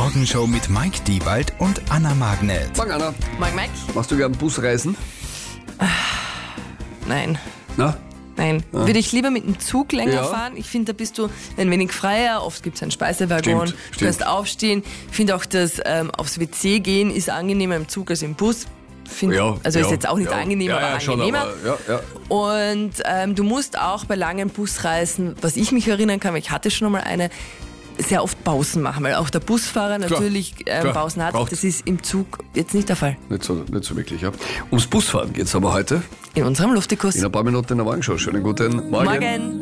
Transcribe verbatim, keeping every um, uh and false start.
Morgenshow mit Mike Diewald und Anna Magnet. Morgen, Anna. Mike, Mike? Machst du gern Busreisen? Nein. Na? Nein. Ah. Würde ich lieber mit dem Zug länger Ja. fahren. Ich finde, da bist du ein wenig freier. Oft gibt es einen Speisewaggon. Stimmt, Du stimmt. kannst aufstehen. Ich finde auch, das ähm, aufs W C gehen ist angenehmer im Zug als im Bus. Find, Ja, also ja, ist jetzt auch nicht ja. angenehmer, ja, ja, aber schon, angenehmer. aber, ja, ja. Und ähm, du musst auch bei langen Busreisen, was ich mich erinnern kann, weil ich hatte schon einmal eine, sehr oft Pausen machen, weil auch der Busfahrer natürlich ähm, klar. Pausen hat. Braucht's. Das ist im Zug jetzt nicht der Fall. Nicht so, nicht so wirklich, ja. Ums Busfahren geht's aber heute. In unserem Luftikus. In ein paar Minuten in der Morgenshow. Schönen guten Morgen. Morgen.